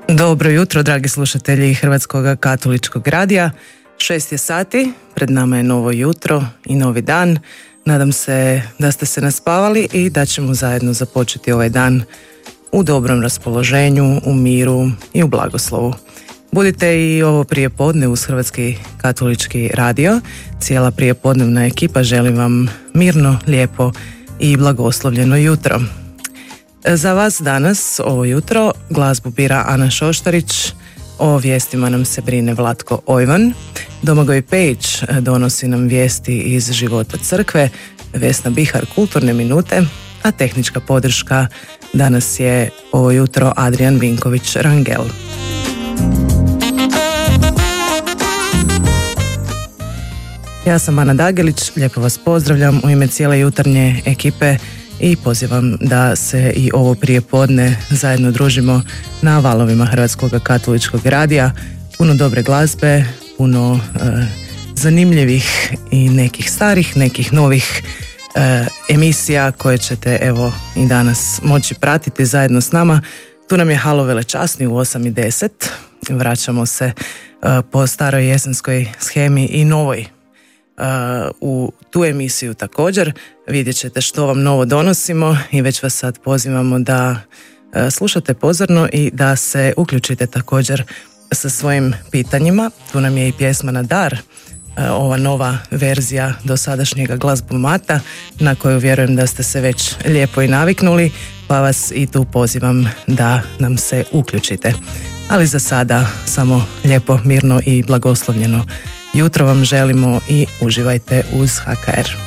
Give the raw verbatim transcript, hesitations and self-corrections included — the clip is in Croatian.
Dobro jutro, dragi slušatelji Hrvatskog katoličkog radija. Šest je sati, pred nama je novo jutro i novi dan. Nadam se da ste se naspavali i da ćemo zajedno započeti ovaj dan u dobrom raspoloženju, u miru i u blagoslovu. Budite i ovo prijepodne uz Hrvatski katolički radio. Cijela prijepodnevna ekipa želi vam mirno, lijepo i blagoslovljeno jutro. Za vas danas, ovo jutro, glazbu bira Ana Šoštarić, o vijestima nam se brine Vlatko Ojvan, Domagoj Pejić donosi nam vijesti iz života crkve, Vesna Bihar kulturne minute, a tehnička podrška danas je ovo jutro Adrian Vinković Rangel. Ja sam Ana Dagelić, lijepo vas pozdravljam u ime cijele jutarnje ekipe i pozivam da se i ovo prijepodne zajedno družimo na valovima Hrvatskog katoličkog radija. Puno dobre glazbe, puno e, zanimljivih i nekih starih, nekih novih e, emisija koje ćete evo i danas moći pratiti zajedno s nama. Tu nam je Halo velečasni u osam i deset. Vraćamo se e, po staroj jesenskoj shemi i novoj Uh, u tu emisiju također. Vidjet ćete što vam novo donosimo i već vas sad pozivamo da uh, slušate pozorno i da se uključite također sa svojim pitanjima. Tu nam je i pjesma na dar, uh, ova nova verzija dosadašnjega glazbomata na koju vjerujem da ste se već lijepo i naviknuli, pa vas i tu pozivam da nam se uključite. Ali za sada samo lijepo, mirno i blagoslovljeno jutro vam želimo i uživajte uz H K R.